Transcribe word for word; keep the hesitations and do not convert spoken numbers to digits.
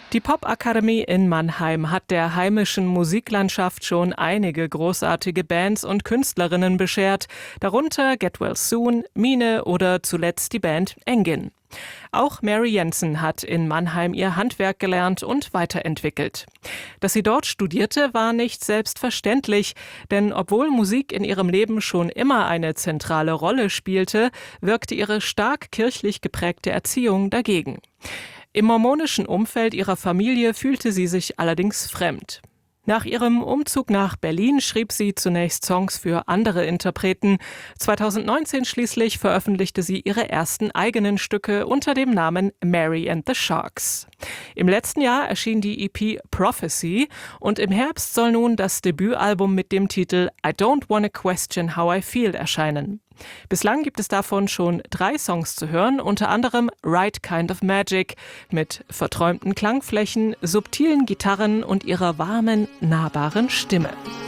Die Popakademie in Mannheim hat der heimischen Musiklandschaft schon einige großartige Bands und Künstlerinnen beschert, darunter Get Well Soon, Mine oder zuletzt die Band Engin. Auch Mary Jensen hat in Mannheim ihr Handwerk gelernt und weiterentwickelt. Dass sie dort studierte, war nicht selbstverständlich, denn obwohl Musik in ihrem Leben schon immer eine zentrale Rolle spielte, wirkte ihre stark kirchlich geprägte Erziehung dagegen. Im mormonischen Umfeld ihrer Familie fühlte sie sich allerdings fremd. Nach ihrem Umzug nach Berlin schrieb sie zunächst Songs für andere Interpreten. zweitausendneunzehn schließlich veröffentlichte sie ihre ersten eigenen Stücke unter dem Namen Mary and the Sharks. Im letzten Jahr erschien die E P Prophecy und im Herbst soll nun das Debütalbum mit dem Titel I Don't Wanna Question How I Feel erscheinen. Bislang gibt es davon schon drei Songs zu hören, unter anderem Right Kind of Magic mit verträumten Klangflächen, subtilen Gitarren und ihrer warmen, nahbaren Stimme.